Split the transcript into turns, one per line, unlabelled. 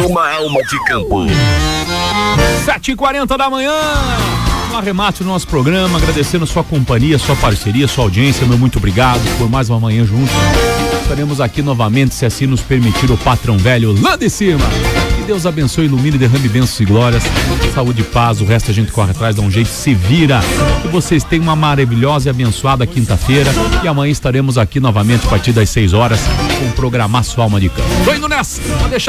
Uma alma de campo.
7h40 da manhã. Um arremate do nosso programa, agradecendo sua companhia, sua parceria, sua audiência, meu muito obrigado por mais uma manhã juntos. Estaremos aqui novamente, se assim nos permitir o patrão velho lá de cima. Que Deus abençoe, ilumine, derrame bênçãos e glórias, saúde e paz, o resto a gente corre atrás, dá um jeito, se vira. Que vocês tenham uma maravilhosa e abençoada quinta-feira e amanhã estaremos aqui novamente a partir das 6 horas com o programaço Alma de Campo. Tô indo nessa, vou deixar